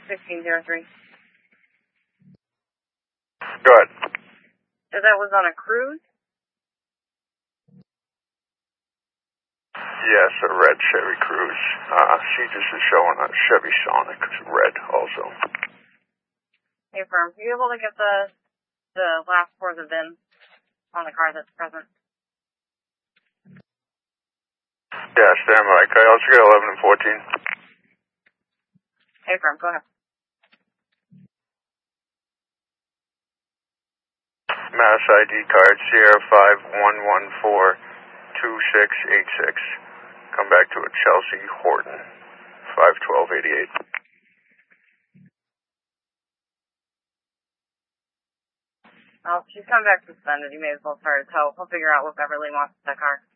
1603. Go ahead. So that was on a cruise? Yes, a red Chevy Cruise. She just is showing a Chevy Sonic, red also. Hey, firm. Are you able to get the last four of the VIN on the car that's present? Yeah, stand by. Can I also get 11 and 14? Hey, firm. Go ahead. Mass ID card, Sierra 51142686. Come back to a Chelsea Horton, 51288. Well, she's coming back suspended. You may as well start a tow. We'll figure out what Beverly wants with that car.